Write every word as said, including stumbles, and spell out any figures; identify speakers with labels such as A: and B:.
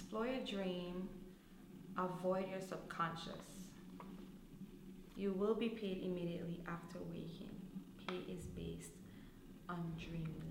A: Explore your dream, avoid your subconscious. You will be paid immediately after waking. Pay is based on dream